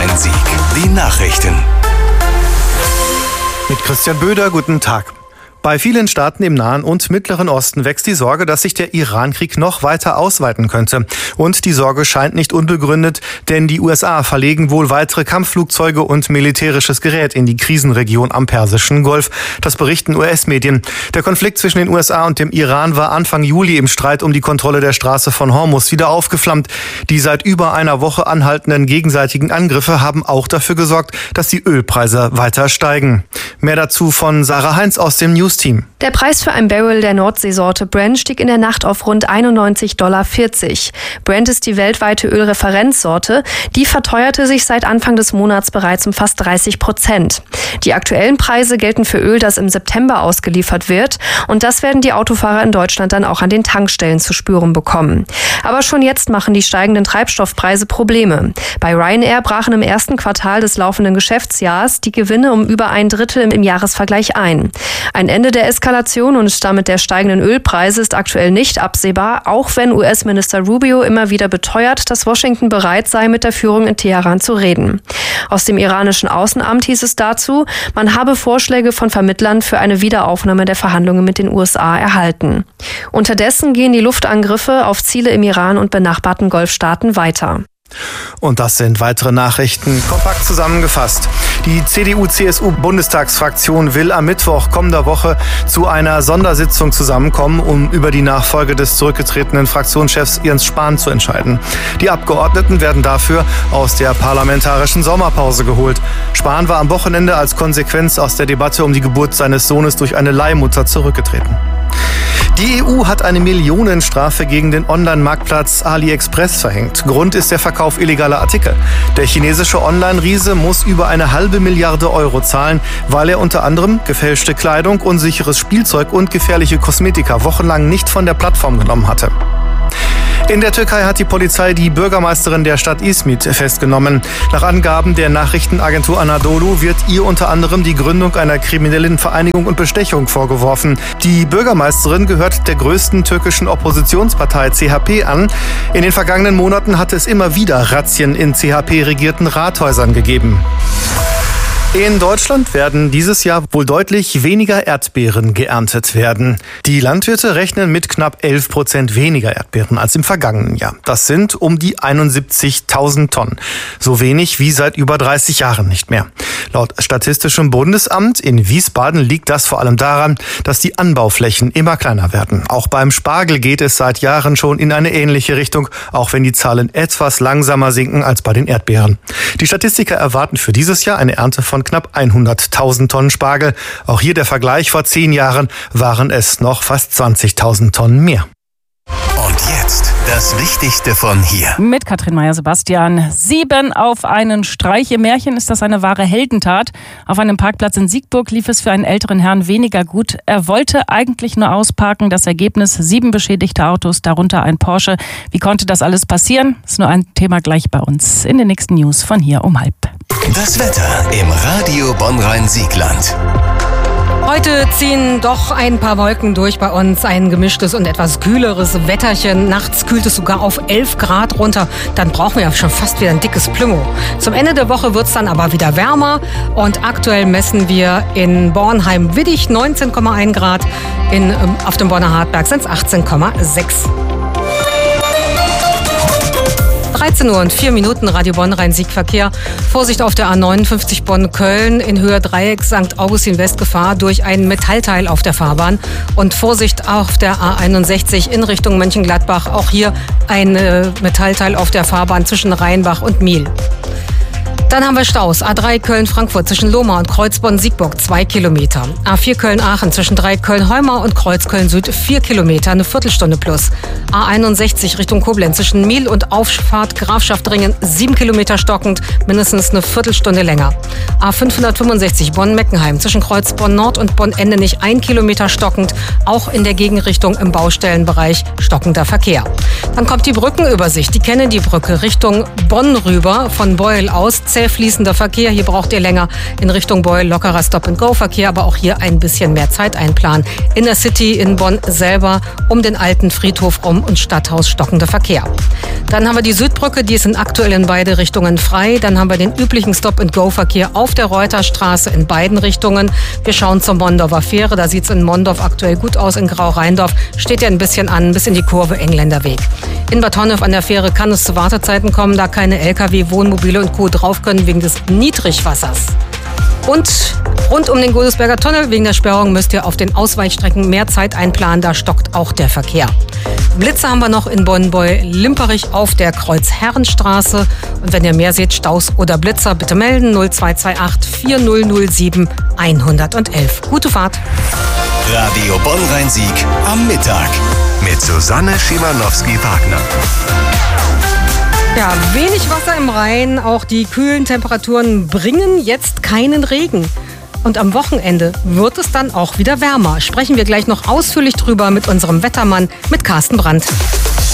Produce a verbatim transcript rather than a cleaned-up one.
Rhein-Sieg. Die Nachrichten. Mit Christian Böder, guten Tag. Bei vielen Staaten im Nahen und Mittleren Osten wächst die Sorge, dass sich der Iran-Krieg noch weiter ausweiten könnte. Und die Sorge scheint nicht unbegründet, denn die U S A verlegen wohl weitere Kampfflugzeuge und militärisches Gerät in die Krisenregion am Persischen Golf. Das berichten U S-Medien. Der Konflikt zwischen den U S A und dem Iran war Anfang Juli im Streit um die Kontrolle der Straße von Hormuz wieder aufgeflammt. Die seit über einer Woche anhaltenden gegenseitigen Angriffe haben auch dafür gesorgt, dass die Ölpreise weiter steigen. Mehr dazu von Sarah Heinz aus dem News Team. Der Preis für ein Barrel der Nordseesorte Brent stieg in der Nacht auf rund einundneunzig Komma vierzig Dollar. Brent ist die weltweite Ölreferenzsorte. Die verteuerte sich seit Anfang des Monats bereits um fast dreißig Prozent. Die aktuellen Preise gelten für Öl, das im September ausgeliefert wird. Und das werden die Autofahrer in Deutschland dann auch an den Tankstellen zu spüren bekommen. Aber schon jetzt machen die steigenden Treibstoffpreise Probleme. Bei Ryanair brachen im ersten Quartal des laufenden Geschäftsjahres die Gewinne um über ein Drittel im Jahresvergleich ein. Ein Ende der Eskalation und damit der steigenden Ölpreise ist aktuell nicht absehbar, auch wenn U S-Minister Rubio immer wieder beteuert, dass Washington bereit sei, mit der Führung in Teheran zu reden. Aus dem iranischen Außenamt hieß es dazu, man habe Vorschläge von Vermittlern für eine Wiederaufnahme der Verhandlungen mit den U S A erhalten. Unterdessen gehen die Luftangriffe auf Ziele im Iran und benachbarten Golfstaaten weiter. Und das sind weitere Nachrichten, kompakt zusammengefasst. Die C D U C S U-Bundestagsfraktion will am Mittwoch kommender Woche zu einer Sondersitzung zusammenkommen, um über die Nachfolge des zurückgetretenen Fraktionschefs Jens Spahn zu entscheiden. Die Abgeordneten werden dafür aus der parlamentarischen Sommerpause geholt. Spahn war am Wochenende als Konsequenz aus der Debatte um die Geburt seines Sohnes durch eine Leihmutter zurückgetreten. Die E U hat eine Millionenstrafe gegen den Online-Marktplatz AliExpress verhängt. Grund ist der Verkauf illegaler Artikel. Der chinesische Online-Riese muss über eine halbe Milliarde Euro zahlen, weil er unter anderem gefälschte Kleidung, unsicheres Spielzeug und gefährliche Kosmetika wochenlang nicht von der Plattform genommen hatte. In der Türkei hat die Polizei die Bürgermeisterin der Stadt Izmit festgenommen. Nach Angaben der Nachrichtenagentur Anadolu wird ihr unter anderem die Gründung einer kriminellen Vereinigung und Bestechung vorgeworfen. Die Bürgermeisterin gehört der größten türkischen Oppositionspartei C H P an. In den vergangenen Monaten hat es immer wieder Razzien in C H P-regierten Rathäusern gegeben. In Deutschland werden dieses Jahr wohl deutlich weniger Erdbeeren geerntet werden. Die Landwirte rechnen mit knapp elf Prozent weniger Erdbeeren als im vergangenen Jahr. Das sind um die einundsiebzigtausend Tonnen. So wenig wie seit über dreißig Jahren nicht mehr. Laut Statistischem Bundesamt in Wiesbaden liegt das vor allem daran, dass die Anbauflächen immer kleiner werden. Auch beim Spargel geht es seit Jahren schon in eine ähnliche Richtung, auch wenn die Zahlen etwas langsamer sinken als bei den Erdbeeren. Die Statistiker erwarten für dieses Jahr eine Ernte von knapp hunderttausend Tonnen Spargel. Auch hier der Vergleich, vor zehn Jahren waren es noch fast zwanzigtausend Tonnen mehr. Und jetzt das Wichtigste von hier. Mit Katrin Meyer-Sebastian. Sieben auf einen Streich. Im Märchen ist das eine wahre Heldentat. Auf einem Parkplatz in Siegburg lief es für einen älteren Herrn weniger gut. Er wollte eigentlich nur ausparken. Das Ergebnis: sieben beschädigte Autos, darunter ein Porsche. Wie konnte das alles passieren? Das ist nur ein Thema gleich bei uns in den nächsten News von hier um halb. Das Wetter im Radio Bonn-Rhein-Siegland. Heute ziehen doch ein paar Wolken durch bei uns. Ein gemischtes und etwas kühleres Wetterchen. Nachts kühlt es sogar auf elf Grad runter. Dann brauchen wir ja schon fast wieder ein dickes Plümo. Zum Ende der Woche wird es dann aber wieder wärmer. Und aktuell messen wir in Bornheim-Widdig neunzehn Komma eins Grad. In, auf dem Bonner Hartberg sind es achtzehn Komma sechs. dreizehn Uhr und vier Minuten, Radio Bonn-Rhein-Sieg-Verkehr. Vorsicht auf der A neunundfünfzig Bonn-Köln, in Höhe Dreieck Sankt Augustin West Gefahr durch ein Metallteil auf der Fahrbahn. Und Vorsicht auf der A einundsechzig in Richtung Mönchengladbach, auch hier ein Metallteil auf der Fahrbahn zwischen Rheinbach und Miel. Dann haben wir Staus. A drei Köln-Frankfurt zwischen Lohmar und Kreuzbonn-Siegburg zwei Kilometer. A vier Köln-Aachen zwischen drei Köln-Heumar und Kreuz-Köln-Süd vier Kilometer, eine Viertelstunde plus. A einundsechzig Richtung Koblenz zwischen Miel und Auffahrt Grafschaft Ringen sieben Kilometer stockend, mindestens eine Viertelstunde länger. A fünfhundertfünfundsechzig Bonn-Meckenheim zwischen Kreuz Bonn-Nord und Bonn-Ende nicht ein Kilometer stockend. Auch in der Gegenrichtung im Baustellenbereich stockender Verkehr. Dann kommt die Brückenübersicht, die Kennedy-Brücke Richtung Bonn rüber, von Beul aus. Zäh fließender Verkehr, hier braucht ihr länger. In Richtung Beul lockerer Stop-and-Go-Verkehr, aber auch hier ein bisschen mehr Zeit einplanen. In der City in Bonn selber um den alten Friedhof rum und Stadthaus stockender Verkehr. Dann haben wir die Südbrücke, die ist in aktuell in beide Richtungen frei. Dann haben wir den üblichen Stop-and-Go-Verkehr auf der Reuterstraße in beiden Richtungen. Wir schauen zur Mondorfer Fähre, da sieht es in Mondorf aktuell gut aus. In Grau-Rheindorf steht ja ein bisschen an, bis in die Kurve Engländerweg. In Bad Honnef an der Fähre kann es zu Wartezeiten kommen, da keine L K W, Wohnmobile und Co. drauf können wegen des Niedrigwassers. Und rund um den Godesberger Tunnel wegen der Sperrung müsst ihr auf den Ausweichstrecken mehr Zeit einplanen, da stockt auch der Verkehr. Blitze haben wir noch in Bonn-Beul-Limperich auf der Kreuzherrenstraße. Und wenn ihr mehr seht, Staus oder Blitzer, bitte melden null zwei zwei acht vier null null sieben eins eins eins. Gute Fahrt. Radio Bonn-Rhein-Sieg am Mittag mit Susanne Schimanowski-Wagner. Ja, wenig Wasser im Rhein, auch die kühlen Temperaturen bringen jetzt keinen Regen. Und am Wochenende wird es dann auch wieder wärmer. Sprechen wir gleich noch ausführlich drüber mit unserem Wettermann, mit Carsten Brandt.